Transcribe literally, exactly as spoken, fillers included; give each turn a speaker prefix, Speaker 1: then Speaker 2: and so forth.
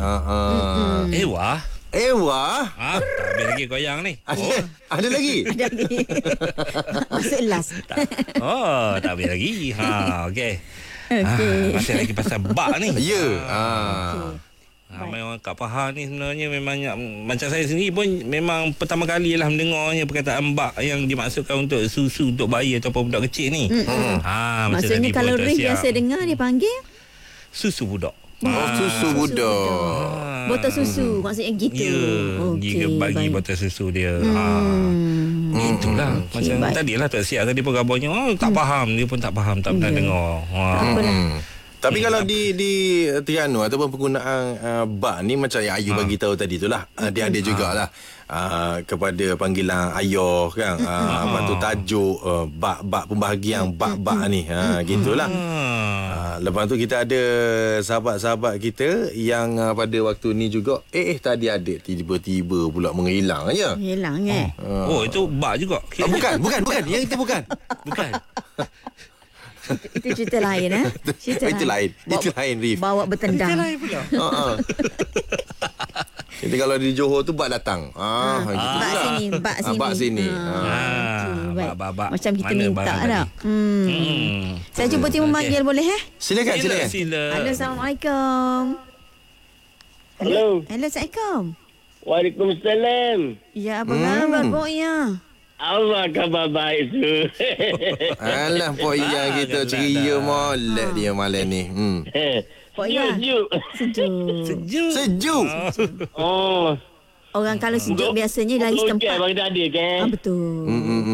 Speaker 1: Ha ah.
Speaker 2: Ewa.
Speaker 1: Ewa.
Speaker 2: Ah, tak habis lagi goyang ni.
Speaker 1: Ada,
Speaker 2: Oh.
Speaker 1: ada lagi?
Speaker 3: Ada lagi. Masuk last.
Speaker 2: Tak. Oh, tak habis lagi. Ha, okey.
Speaker 3: Okey.
Speaker 2: Ah, masih lagi pasal bak ni.
Speaker 1: Ya.
Speaker 2: Ah.
Speaker 3: Okey.
Speaker 2: Ramai orang kat Pahang ni sebenarnya memang macam saya sendiri pun memang pertama kali lah mendengarnya perkataan bak yang dimaksudkan untuk susu untuk bayi ataupun budak kecil ni.
Speaker 3: Mm-mm.
Speaker 2: Ha, macam
Speaker 3: Maksudnya
Speaker 2: tadi pun
Speaker 3: kalau
Speaker 2: tak
Speaker 3: Rif
Speaker 2: siap.
Speaker 3: biasa dengar dia panggil
Speaker 2: Susu budak.
Speaker 1: Oh, susu budak.
Speaker 2: Ah.
Speaker 3: botol susu, maksudnya gitu.
Speaker 2: Ya,
Speaker 3: Okey,
Speaker 2: okay, bagi
Speaker 3: baik.
Speaker 2: botol susu dia.
Speaker 3: Hmm.
Speaker 2: Ha. Itulah.
Speaker 3: Okey,
Speaker 2: Macam
Speaker 3: baik.
Speaker 2: tadilah tak siap tadi pun kabarnya oh, tak faham, dia pun tak faham, tak pernah
Speaker 3: Ya.
Speaker 2: dengar. Ha.
Speaker 3: Apalah.
Speaker 1: Hmm. Tapi kalau di di Terengganu ataupun penggunaan uh, bak ni macam yang Ayu bagi tahu tadi tu lah. Uh, dia ada jugalah uh, kepada panggilan ayah kan. Uh, apa tu tajuk uh, bak-bak pembahagian bak-bak ni. Ha gitulah. Uh, lepas tu kita ada sahabat-sahabat kita yang uh, pada waktu ni juga eh, eh tadi ada tiba-tiba pula menghilang aja.
Speaker 3: Hilang eh.
Speaker 2: Oh, itu bak juga.
Speaker 1: Oh, bukan, bukan, bukan. Yang itu bukan.
Speaker 2: Bukan.
Speaker 3: Itu cerita lain eh. Cerita
Speaker 1: Itu lain. Itu lain, Rif.
Speaker 3: Bawa bertendang.
Speaker 2: pula.
Speaker 1: Ha ah. Jadi kalau di Johor tu bak datang. Ah, gitu.
Speaker 3: Bak sini, bak
Speaker 1: Ah,
Speaker 3: sini.
Speaker 1: bak sini.
Speaker 3: Ah,
Speaker 1: Ah.
Speaker 3: okey, baik.
Speaker 2: bak, bak, bak.
Speaker 3: Macam kita
Speaker 2: Mana
Speaker 3: minta
Speaker 2: barang
Speaker 3: dah.
Speaker 2: tadi?
Speaker 3: Hmm.
Speaker 2: Hmm.
Speaker 3: Saya cuba timu
Speaker 2: Okey.
Speaker 3: manggil boleh eh?
Speaker 1: Silakan,
Speaker 2: Sila,
Speaker 1: silakan.
Speaker 2: sila.
Speaker 3: Halo, Assalamualaikum.
Speaker 4: Hello.
Speaker 3: Hello, Assalamualaikum.
Speaker 4: Waalaikumsalam.
Speaker 3: Ya, apa khabar, Pok Ya?
Speaker 4: Allah khabar baik tu.
Speaker 1: Alah, Pok Iya kita
Speaker 2: dah,
Speaker 1: ceria
Speaker 2: dah.
Speaker 1: molek dia malam ni. Hmm.
Speaker 3: Pok Ya.
Speaker 4: Sejuk.
Speaker 3: Sejuk.
Speaker 2: Sejuk.
Speaker 1: Sejuk.
Speaker 4: Oh.
Speaker 3: Orang kalau sejuk biasanya lari
Speaker 4: Hujan
Speaker 3: setempat.
Speaker 4: bagi tadi kan.
Speaker 3: Ah, betul.
Speaker 1: Hmm, hmm, hmm.